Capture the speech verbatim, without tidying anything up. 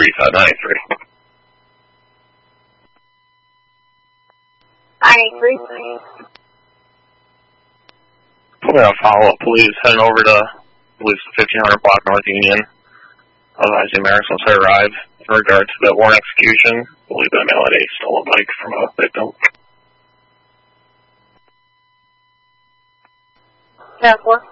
three five ninety-three. ninety-three. We have a follow-up, please. Heading over to, I believe, fifteen hundred block North Union. Otherwise, the Americans have arrived in regard to the warrant execution. I believe that male had a stolen bike from a victim. ten four.